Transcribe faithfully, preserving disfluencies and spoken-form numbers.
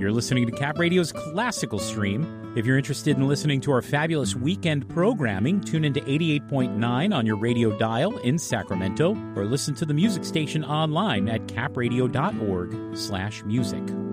You're listening to Cap Radio's Classical Stream. If you're interested in listening to our fabulous weekend programming, tune into eighty-eight point nine on your radio dial in Sacramento, or listen to the music station online at capradio dot org slash music.